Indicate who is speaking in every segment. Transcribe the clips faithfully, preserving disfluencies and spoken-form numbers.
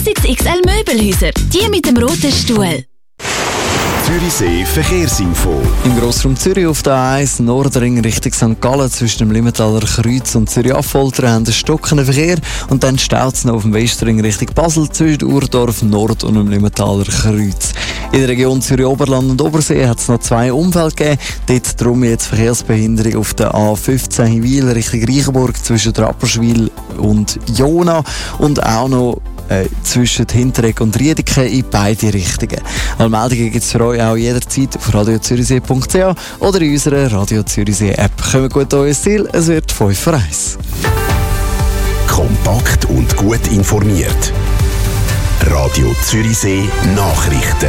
Speaker 1: X X L Möbelhäuser, die mit dem roten Stuhl.
Speaker 2: Zürichsee Verkehrsinfo.
Speaker 3: Im Grossraum Zürich auf der A eins Nordring Richtung Sankt Gallen zwischen dem Limmentaler Kreuz und Zürich-Affoltern haben einen stockenden Verkehr und dann staut es noch auf dem Westring Richtung Basel zwischen Urdorf Nord und dem Limmentaler Kreuz. In der Region Zürich-Oberland und Obersee hat es noch zwei Unfälle gegeben. Dort darum jetzt Verkehrsbehinderung auf der A fünfzehn in Wiel Richtung Reichenburg zwischen Rapperswil und Jona und auch noch äh, zwischen Hinteregg und Riedecken in beide Richtungen. Alle Meldungen gibt es für euch auch jederzeit auf radio zürichsee punkt c h oder in unserer Radio Zürichsee App. Kommt gut an euer Ziel, es wird fünf vor eins.
Speaker 2: Kompakt und gut informiert. Radio Zürichsee Nachrichten.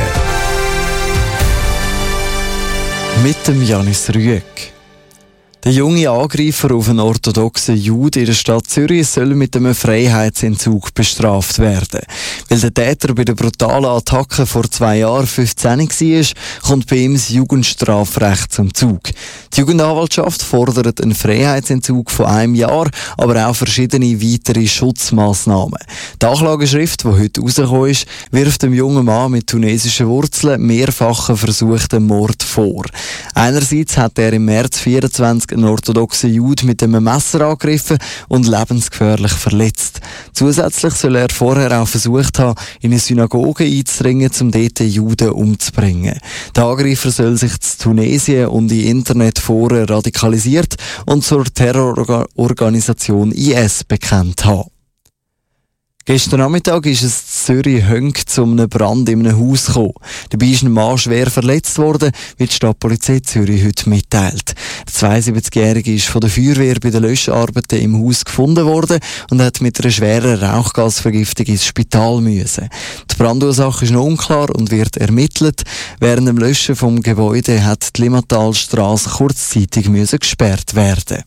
Speaker 3: Mit dem Janis Rüegg. Der junge Angreifer auf einen orthodoxen Jude in der Stadt Zürich soll mit einem Freiheitsentzug bestraft werden. Weil der Täter bei der brutalen Attacke vor zwei Jahren fünfzehn war, kommt bei ihm das Jugendstrafrecht zum Zug. Die Jugendanwaltschaft fordert einen Freiheitsentzug von einem Jahr, aber auch verschiedene weitere Schutzmaßnahmen. Die Anklageschrift, die heute rausgekommen ist, wirft dem jungen Mann mit tunesischen Wurzeln mehrfachen versuchten Mord vor. Einerseits hat er im März vierundzwanzig einen orthodoxen Jude mit einem Messer angegriffen und lebensgefährlich verletzt. Zusätzlich soll er vorher auch versucht haben, in eine Synagoge einzudringen, um dort Juden umzubringen. Der Angreifer soll sich zu Tunesien und in Internetforen radikalisiert und zur Terrororganisation I S bekannt haben. Gestern Nachmittag ist es in Zürich-Hönk zu einem Brand in einem Haus gekommen. Dabei ist ein Mann schwer verletzt worden, wie die Stadtpolizei Zürich heute mitteilt. Der zweiundsiebzigjährige ist von der Feuerwehr bei den Löscharbeiten im Haus gefunden worden und hat mit einer schweren Rauchgasvergiftung ins Spital müssen. Die Brandursache ist noch unklar und wird ermittelt. Während dem Löschen vom Gebäude hat die Limmatalstrasse kurzzeitig müssen gesperrt werden.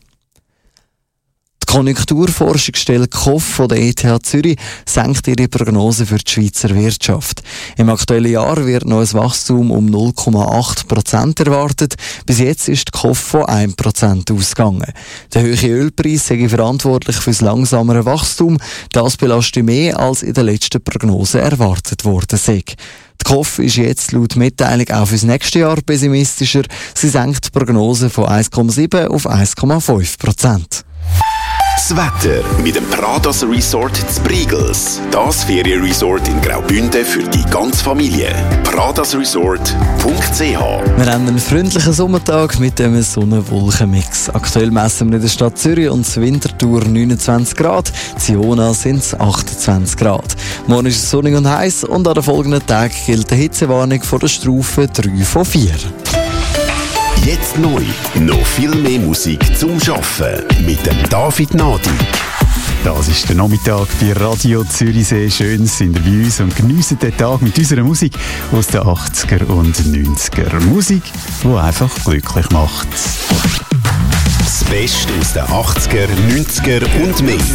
Speaker 3: Die Konjunkturforschungsstelle K O F von der E T H Zürich senkt ihre Prognose für die Schweizer Wirtschaft. Im aktuellen Jahr wird noch ein Wachstum um null Komma acht Prozent erwartet. Bis jetzt ist die K O F von ein Prozent ausgegangen. Der hohe Ölpreis sei verantwortlich für das langsamere Wachstum. Das belastet mehr, als in der letzten Prognose erwartet worden sei. Die K O F ist jetzt laut Mitteilung auch fürs nächste Jahr pessimistischer. Sie senkt die Prognose von eins Komma sieben auf eins Komma fünf Prozent.
Speaker 2: Das Wetter mit dem Pradas Resort zu Briegels. Das Ferienresort in Graubünden für die ganze Familie. pradas resort punkt c h.
Speaker 3: Wir haben einen freundlichen Sommertag mit einem Sonne-Wolken-Mix. Aktuell messen wir in der Stadt Zürich und in Winterthur neunundzwanzig Grad. In Jona sind es achtundzwanzig Grad. Morgen ist es sonnig und heiß und an den folgenden Tagen gilt die Hitzewarnung von der Stufe drei von vier.
Speaker 2: Jetzt neu. Noch viel mehr Musik zum Schaffen mit dem David Nadi.
Speaker 4: Das ist der Nachmittag bei Radio Zürichsee. Schön sind ihr bei uns und geniessen den Tag mit unserer Musik aus den achtziger und neunziger. Musik, die einfach glücklich macht.
Speaker 2: Das Beste aus den achtziger, neunziger und mehr.